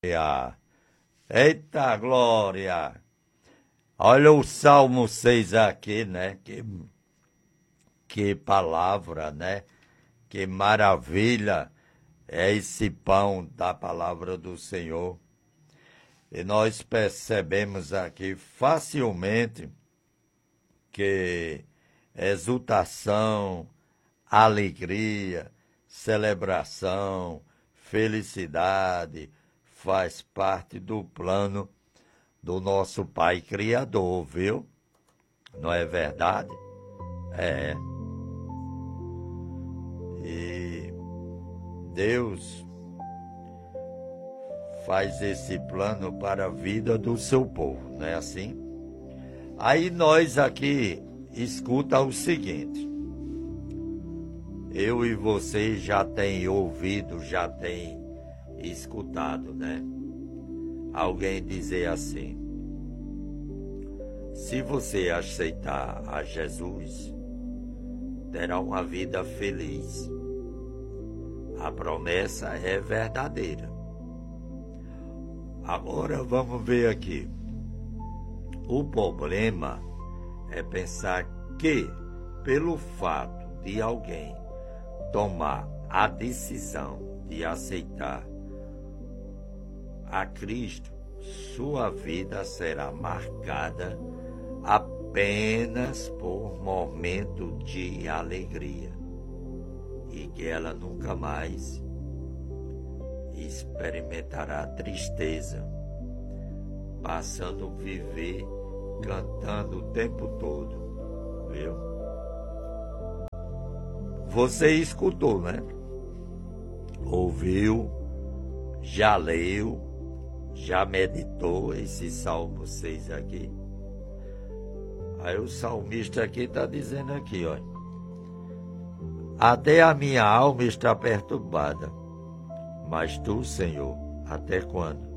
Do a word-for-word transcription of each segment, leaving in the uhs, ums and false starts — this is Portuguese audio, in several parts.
Eita glória! Olha o Salmo seis aqui, né? Que, que palavra, né? Que maravilha é esse pão da palavra do Senhor. E nós percebemos aqui facilmente que exultação, alegria, celebração, felicidade faz parte do plano do nosso Pai Criador, viu? Não é verdade? É. E Deus faz esse plano para a vida do seu povo, não é assim? Aí nós aqui escuta o seguinte: eu e você já tem ouvido, já tem escutado, né? Alguém dizer assim: se você aceitar a Jesus, terá uma vida feliz. A promessa é verdadeira. Agora vamos ver aqui. O problema é pensar que, pelo fato de alguém tomar a decisão de aceitar a Cristo, sua vida será marcada apenas por momento de alegria e que ela nunca mais experimentará tristeza, passando a viver cantando o tempo todo, viu? Você escutou, né? Ouviu, já leu, já meditou esse Salmo seis aqui. Aí o salmista aqui está dizendo aqui, ó: até a minha alma está perturbada, mas tu, Senhor, até quando?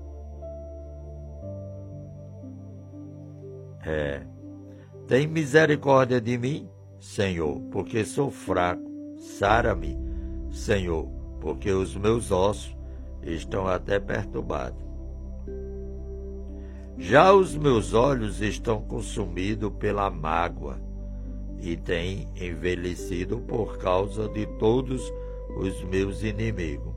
É, tem misericórdia de mim, Senhor, porque sou fraco. Sara-me, Senhor, porque os meus ossos estão até perturbados. Já os meus olhos estão consumidos pela mágoa e têm envelhecido por causa de todos os meus inimigos.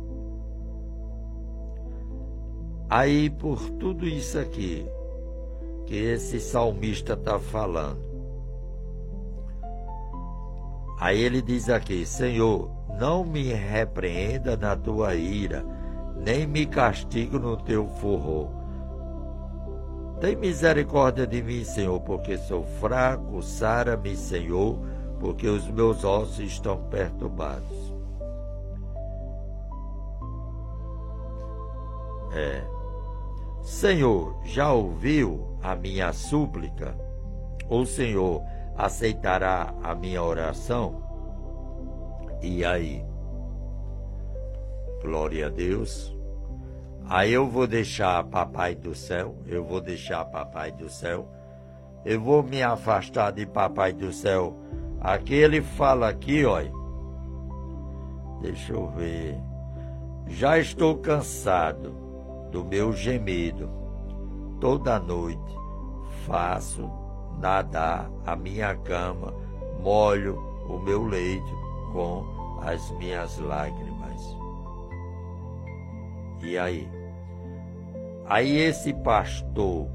Aí, por tudo isso aqui que esse salmista está falando, aí ele diz aqui: Senhor, não me repreenda na tua ira, nem me castigue no teu furor. Tem misericórdia de mim, Senhor, porque sou fraco. Sara-me, Senhor, porque os meus ossos estão perturbados. É. Senhor, já ouviu a minha súplica? O Senhor aceitará a minha oração? E aí? Glória a Deus. Aí eu vou deixar Papai do céu, eu vou deixar Papai do céu, eu vou me afastar de Papai do céu. Aqui ele fala aqui, olha, deixa eu ver, já estou cansado do meu gemido, toda noite faço nadar a minha cama, molho o meu leito com as minhas lágrimas. E aí? Aí esse pastor,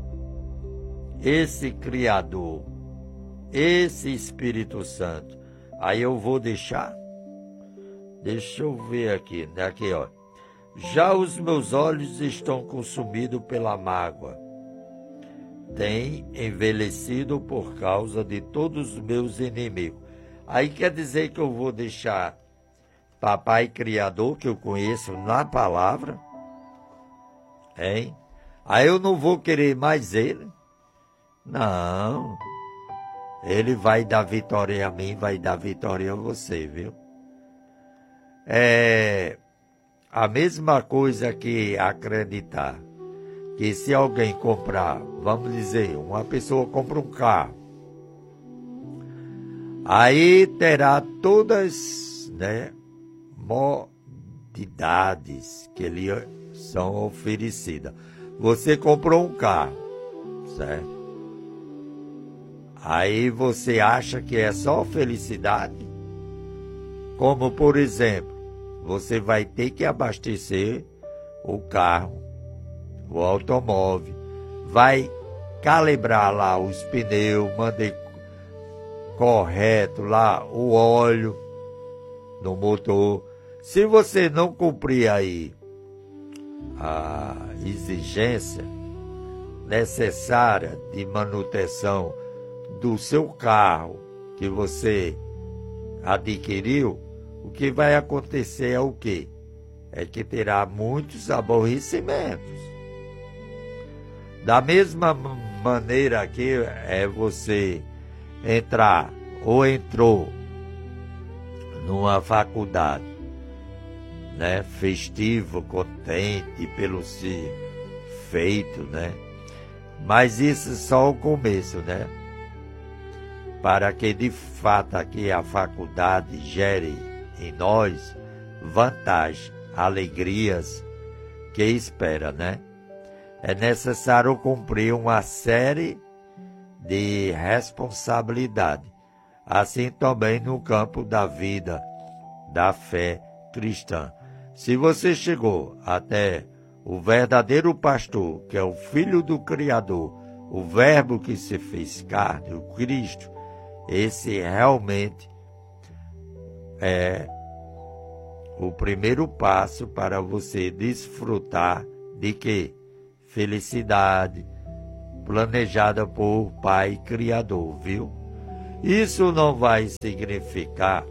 esse Criador, esse Espírito Santo, aí eu vou deixar? Deixa eu ver aqui, né? Aqui, ó. Já os meus olhos estão consumidos pela mágoa, têm envelhecido por causa de todos os meus inimigos. Aí quer dizer que eu vou deixar Papai Criador, que eu conheço na palavra, hein? Aí eu não vou querer mais ele? Não. Ele vai dar vitória a mim, vai dar vitória a você, viu? É a mesma coisa que acreditar que se alguém comprar, vamos dizer, uma pessoa compra um carro, aí terá todas, né, modalidades que ele são oferecidas. Você comprou um carro, certo? Aí você acha que é só felicidade? Como, por exemplo, você vai ter que abastecer o carro, o automóvel, vai calibrar lá os pneus, manter correto lá o óleo no motor. Se você não cumprir aí a exigência necessária de manutenção do seu carro que você adquiriu, o que vai acontecer é o quê? É que terá muitos aborrecimentos. Da mesma maneira que é você entrar ou entrou numa faculdade, né, festivo, contente pelo ser feito, né? Mas isso é só o começo, né? Para que de fato aqui a faculdade gere em nós vantagens, alegrias que espera, né? É necessário cumprir uma série de responsabilidades, assim também no campo da vida, da fé cristã. Se você chegou até o verdadeiro pastor, que é o Filho do Criador, o Verbo que se fez carne, o Cristo, esse realmente é o primeiro passo para você desfrutar de quê? Felicidade planejada por Pai Criador, viu? Isso não vai significar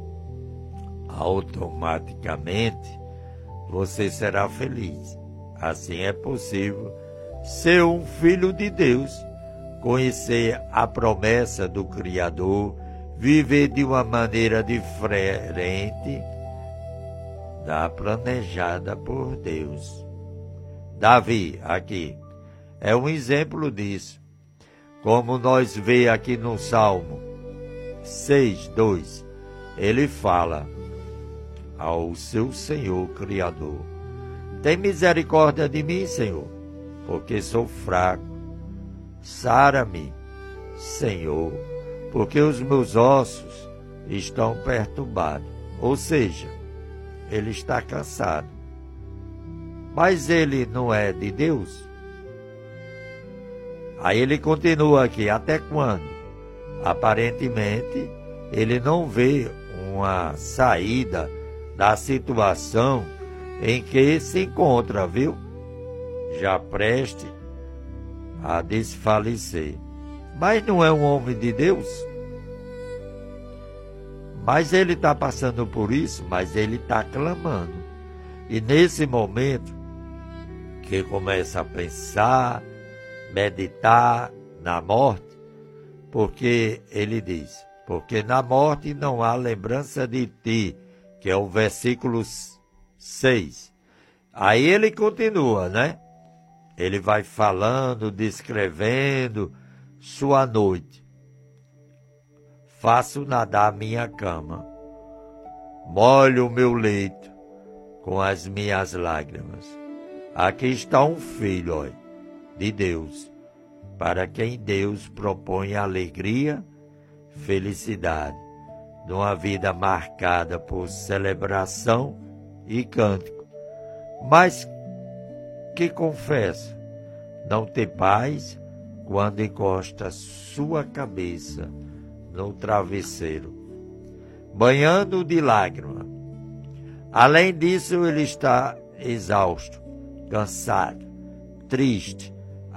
automaticamente você será feliz. Assim é possível ser um filho de Deus, conhecer a promessa do Criador, viver de uma maneira diferente da planejada por Deus. Davi, aqui, é um exemplo disso. Como nós vê aqui no Salmo seis, dois, ele fala ao seu Senhor Criador: tem misericórdia de mim, Senhor, porque sou fraco. Sara-me, Senhor, porque os meus ossos estão perturbados. Ou seja, ele está cansado. Mas ele não é de Deus? Aí ele continua aqui: até quando? Aparentemente, ele não vê uma saída da situação em que se encontra, viu? Já preste a desfalecer. Mas não é um homem de Deus? Mas ele está passando por isso, mas ele está clamando. E nesse momento que começa a pensar, meditar na morte, porque ele diz: porque na morte não há lembrança de ti, que é o versículo seis. Aí ele continua, né? Ele vai falando, descrevendo sua noite. Faço nadar minha cama, molho o meu leito com as minhas lágrimas. Aqui está um filho, ó, de Deus, para quem Deus propõe alegria, felicidade, numa vida marcada por celebração e cântico, mas que confessa não ter paz quando encosta sua cabeça no travesseiro, banhando de lágrima. Além disso, ele está exausto, cansado, triste,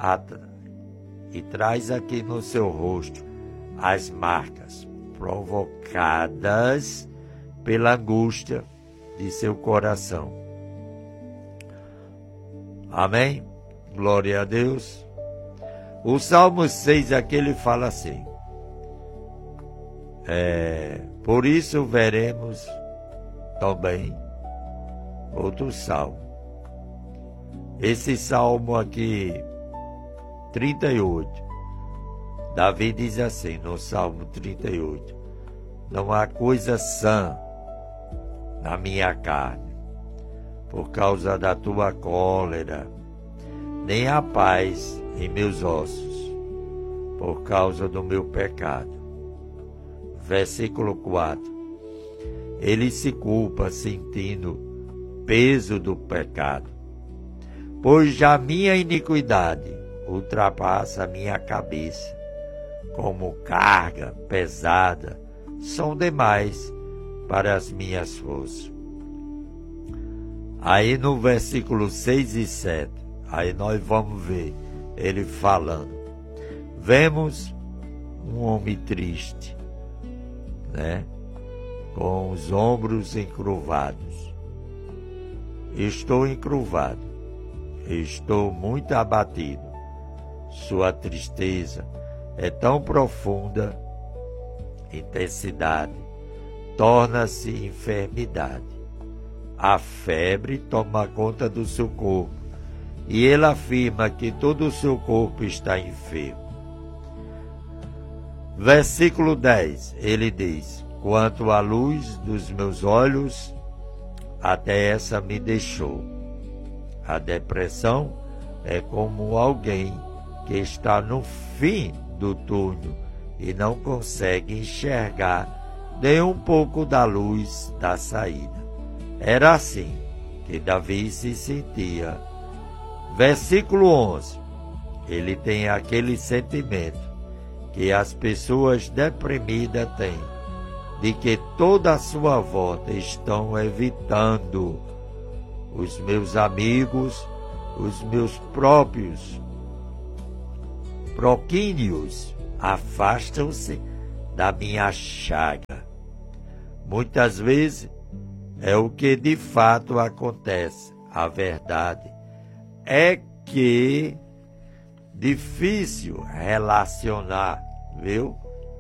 e traz aqui no seu rosto as marcas provocadas pela angústia de seu coração. Amém? Glória a Deus. O Salmo seis aqui ele fala assim: é, por isso veremos também outro salmo. Esse salmo aqui, trinta e oito, Davi diz assim no Salmo trinta e oito: não há coisa sã na minha carne, por causa da tua cólera, nem há paz em meus ossos, por causa do meu pecado. Versículo quatro. Ele se culpa sentindo peso do pecado, pois já minha iniquidade ultrapassa a minha cabeça, como carga pesada são demais para as minhas forças. Aí no versículo seis e sete, aí nós vamos ver ele falando. Vemos um homem triste, né? Com os ombros encurvados. Estou encurvado, estou muito abatido. Sua tristeza é tão profunda, intensidade, torna-se enfermidade. A febre toma conta do seu corpo, e ele afirma que todo o seu corpo está enfermo. Versículo dez, ele diz: quanto à luz dos meus olhos, até essa me deixou. A depressão é como alguém que está no fim do túnel e não consegue enxergar nem um pouco da luz da saída. Era assim que Davi se sentia. Versículo onze. Ele tem aquele sentimento que as pessoas deprimidas têm, de que toda a sua volta estão evitando. Os meus amigos, os meus próprios proquíneos afastam-se da minha chaga. Muitas vezes é o que de fato acontece. A verdade é que difícil relacionar, viu?